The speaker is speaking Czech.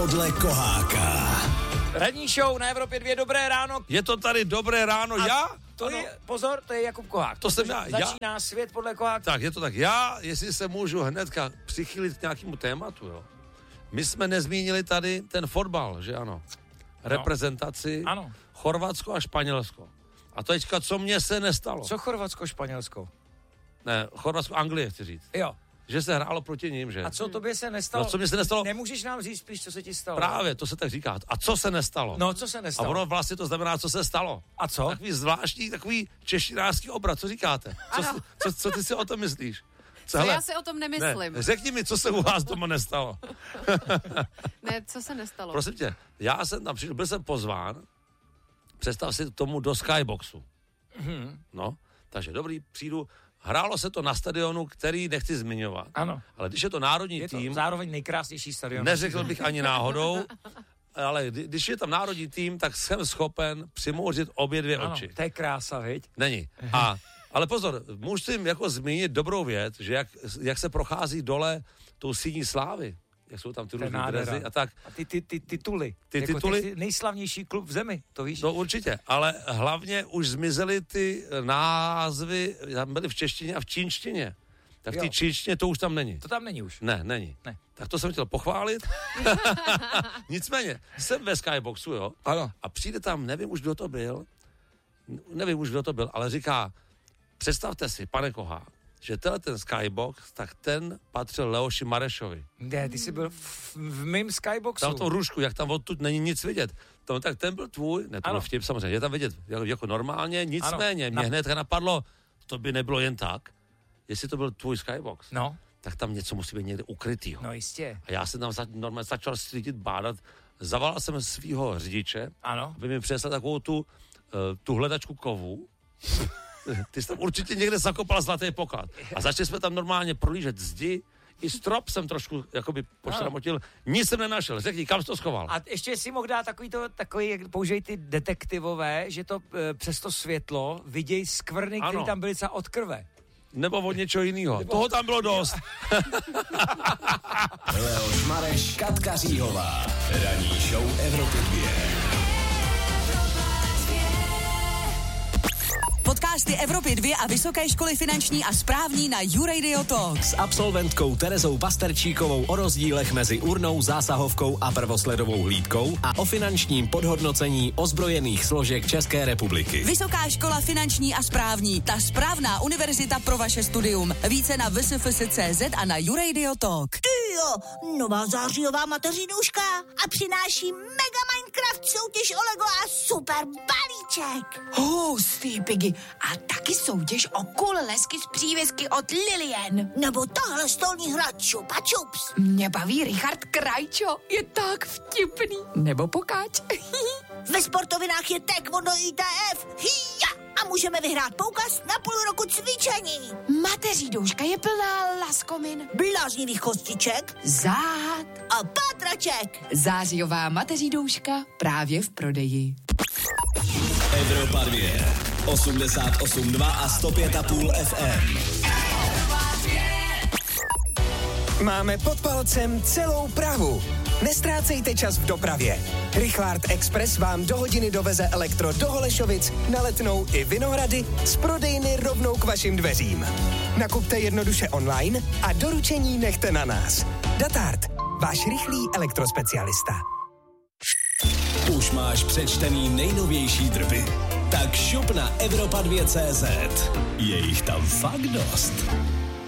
podle Koháka. Ranní show na Evropě 2, dobré ráno. Je to tady dobré ráno, já? To je, pozor, to je Jakub Kohák. To jsem já. Začíná svět podle Koháka. Tak, je to tak. Já, jestli se můžu hnedka přichylit k nějakému tématu, jo. My jsme nezmínili tady ten fotbal, že ano? Reprezentaci. Ano. Chorvatsko a Španělsko. A teďka, co mně se nestalo? Co Chorvatsko, Španělsko? Ne, Chorvatsko, Anglie, chci říct. Jo. Že se hrálo proti ním, že? A co tobě se nestalo? No, co mě se nestalo? Nemůžeš nám říct spíš, co se ti stalo? Právě, to se tak říká. A co se nestalo? No, co se nestalo? A ono vlastně to znamená, co se stalo. A co? Takový zvláštní, takový češtinářský obrat, co říkáte? Co ty si o tom myslíš? Co já si o tom nemyslím. Ne, řekni mi, co se u vás doma nestalo. Ne, co se nestalo? Prosím tě, já jsem tam přišel, byl jsem pozván, představ si tomu do Skyboxu. No, takže dobrý, přijdu, hrálo se to na stadionu, který nechci zmiňovat. Ano. Ale když je to národní je to tým, zároveň nejkrásnější stadion. neřekl bych ani náhodou, ale když je tam národní tým, tak jsem schopen přimouřit obě dvě oči. To je krása, viď? Není. Ale pozor, musím jako zmínit dobrou věc, že jak se prochází dole tou síní slávy, jak jsou tam ty různé drezy a tak. A ty tituly. Ty jako tituly. Nejslavnější klub v zemi, to víš? No určitě, ale hlavně už zmizely ty názvy, tam byly v češtině a v čínštině. Tak v té čínštině to už tam není. To tam není už. Ne, není. Ne. Tak to jsem chtěl pochválit. Nicméně, jsem ve Skyboxu, jo? Ano. A přijde tam, nevím už, kdo to byl, ale říká, představte si, pane Kohák, že ten Skybox, tak ten patřil Leoši Marešovi. Ne, ty jsi byl v mým Skyboxu. Tam v tom růžku, jak tam odtud není nic vidět. Tak ten byl tvůj, ne, to byl vtip samozřejmě, je tam vidět jako normálně, nicméně mě hnedka napadlo, to by nebylo jen tak, jestli to byl tvůj Skybox. No. Tak tam něco musí být někde ukrytýho. No jistě. A já jsem tam normálně začal svítit, bádat, zavolal jsem svýho řidiče, aby mi přinesl takovou tu hledačku kovů. Ty jsi tam určitě někde zakopal zlatý poklad. A začali jsme tam normálně prolížet zdi, i strop jsem trošku jakoby pošramotil, nic jsem nenašel. Řekni, kam jsi to schoval? A ještě si mohl dát takový, jak použij ty detektivové, že to přes to světlo vidějí skvrny, které tam byly třeba od krve. Nebo od něčeho jiného. Toho tam bylo dost. Leoš Mareš, Katka Říhová. Ranní show Evropy 2. Podcasty Evropy 2 a Vysoké školy finanční a správní na YouRadio Talk. S absolventkou Terezou Pasterčíkovou o rozdílech mezi urnou, zásahovkou a prvosledovou hlídkou a o finančním podhodnocení ozbrojených složek České republiky. Vysoká škola finanční a správní, ta správná univerzita pro vaše studium. Více na vsfs.cz a na YouRadio Talk. Jo, nová zářijová mateřinuška a přináší mega Minecraft soutěž o Lego a super balíček. Hustý, Piggy. A taky soutěž o kulesky z přívěsky od Lilian. Nebo tahle stolní hra Čupa Čups. Mě baví Richard Krajčo, je tak vtipný. Nebo Pokáč. Ve sportovinách je Taekwondo ITF. Hija! A můžeme vyhrát poukaz na půl roku cvičení. Mateří douška je plná laskomin, bláznivých kostiček, záhad a pátraček. Zářijová mateří douška právě v prodeji. Evropa 2, 88,2 a 105,5 FM. Máme pod palcem celou Prahu. Nestrácejte čas v dopravě. Richard Express vám do hodiny doveze elektro do Holešovic, na Letnou i Vinohrady z prodejny rovnou k vašim dveřím. Nakupte jednoduše online a doručení nechte na nás. Datard, váš rychlý elektrospecialista. Už máš přečtený nejnovější drby? Tak šup na Evropa2.cz. Je jich tam fakt dost.